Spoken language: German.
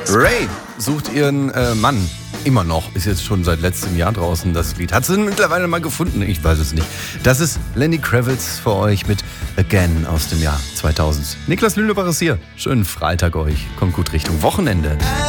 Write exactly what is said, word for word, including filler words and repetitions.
Ray sucht ihren äh, Mann. Immer noch. Ist jetzt schon seit letztem Jahr draußen, das Lied. Hat sie mittlerweile mal gefunden? Ich weiß es nicht. Das ist Lenny Kravitz für euch mit Again aus dem Jahr zweitausend. Niklas Lüneburg ist hier. Schönen Freitag euch. Kommt gut Richtung Wochenende.